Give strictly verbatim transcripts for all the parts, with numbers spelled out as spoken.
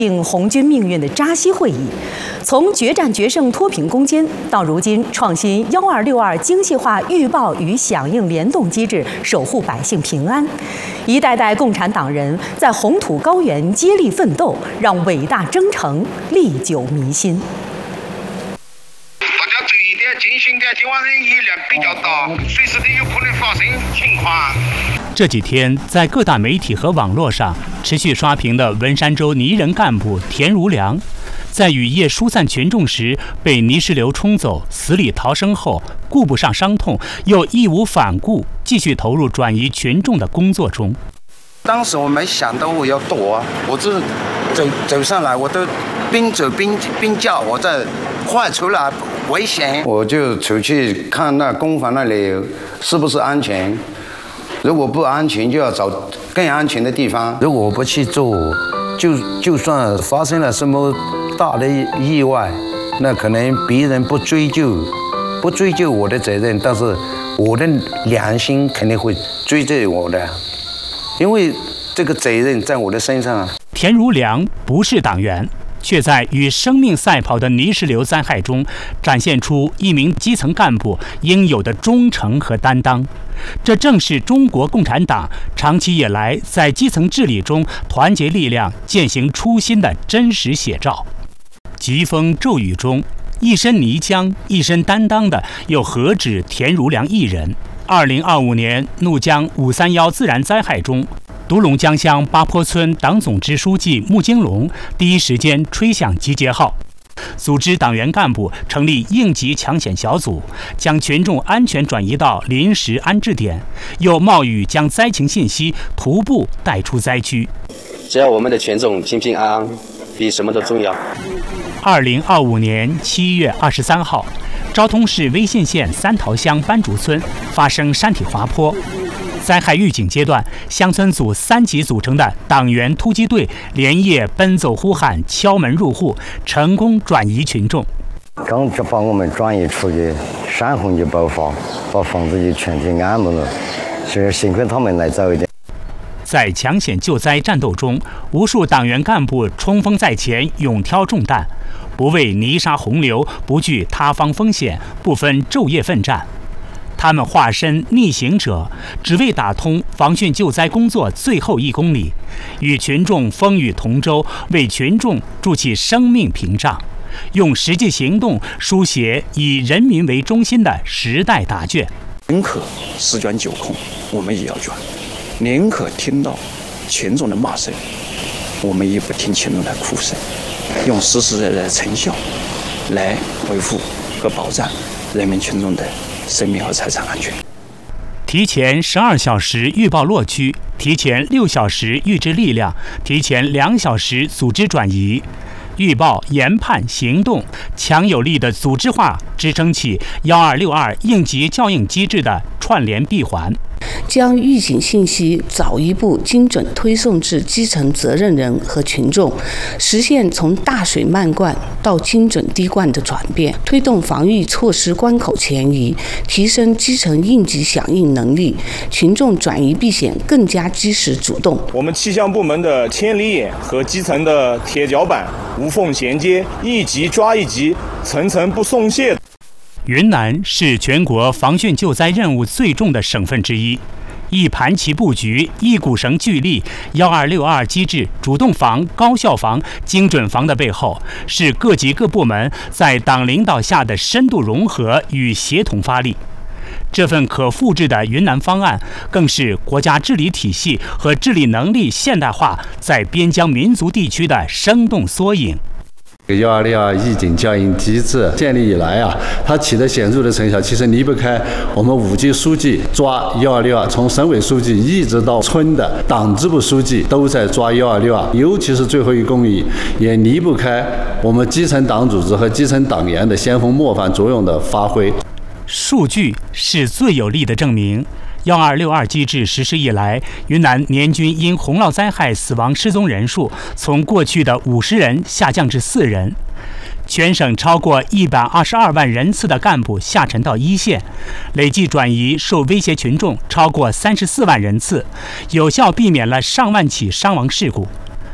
定红军命运的扎西会议，从决战决胜脱贫攻坚，到如今创新幺二六二精细化预报与响应联动机制，守护百姓平安，一代代共产党人在红土高原接力奋斗，让伟大征程历久弥新。 大家注意点，警醒点，今晚人雨量比较大，随时都有可能发生情况。 这几天，在各大媒体和网络上持续刷屏的文山州泥人干部田如良，在雨夜疏散群众时被泥石流冲走，死里逃生后，顾不上伤痛，又义无反顾，继续投入转移群众的工作中。 当时我没想到我要躲啊，我这走走上来，我都边走边边叫，我在快出来危险，我就出去看那工房那里是不是安全。如果不安全，就要找更安全的地方。如果我不去做，就就算发生了什么大的意外，那可能别人不追究，不追究我的责任，但是我的良心肯定会追究我的，因为这个责任在我的身上。 田如良不是党员，却在与生命赛跑的泥石流灾害中，展现出一名基层干部应有的忠诚和担当。这正是中国共产党长期以来在基层治理中团结力量、践行初心的真实写照。疾风骤雨中，一身泥浆、一身担当的，又何止田如良一人？二零二五年怒江五三幺自然灾害中，独龙江乡八坡村党总支书记穆金龙第一时间吹响集结号，组织党员干部成立应急抢险小组，将群众安全转移到临时安置点，又冒雨将灾情信息徒步带出灾区。 只要我们的群众平平安安，比什么都重要。 二零二五年七月二十三号，昭通市威信县三桃乡班竹村发生山体滑坡。灾害预警阶段，乡村组三级组成的党员突击队连夜奔走呼喊、敲门入户，成功转移群众。 刚把我们转移出去，山洪就爆发，把房子就全体淹没了。所以幸亏他们来早一点。 在抢险救灾战斗中，无数党员干部冲锋在前，勇挑重担，不畏泥沙洪流，不惧他方风险，不分昼夜奋战。他们化身逆行者，只为打通防汛救灾工作最后一公里，与群众风雨同舟，为群众筑起生命屏障，用实际行动书写以人民为中心的时代答卷。 宁可十卷九空，我们也要卷；宁可听到群众的骂声，我们也不听群众的哭声，用实实在在的成效来维护和保障人民群众的生命和财产安全。 提前十二小时预报落区，提前六小时预置力量，提前两小时组织转移，预报、研判、行动，强有力的组织化支撑起幺二六二应急效应机制的串联闭环。 将预警信息早一步精准推送至基层责任人和群众，实现从大水漫灌到精准滴灌的转变，推动防御措施关口前移，提升基层应急响应能力，群众转移避险更加及时主动。 我们气象部门的千里眼和基层的铁脚板无缝衔接，一级抓一级，层层不松懈。 云南是全国防汛救灾任务最重的省份之一，一盘棋布局，一股绳聚力，幺二六二机制主动防、高效防、精准防的背后，是各级各部门在党领导下的深度融合与协同发力。这份可复制的云南方案，更是国家治理体系和治理能力现代化在边疆民族地区的生动缩影。 幺二六二预警效应机制建立以来啊，它起了显著的成效。其实离不开我们五级书记抓幺二六二，从省委书记一直到村的党支部书记都在抓幺二六二，尤其是最后一公里，也离不开我们基层党组织和基层党员的先锋模范作用的发挥。 数据是最有力的证明。幺二六二机制实施以来，云南年均因洪涝灾害死亡失踪人数从过去的五十人下降至四人，全省超过一百二十二万人次的干部下沉到一线，累计转移受威胁群众超过三十四万人次，有效避免了上万起伤亡事故。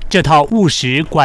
这套务实管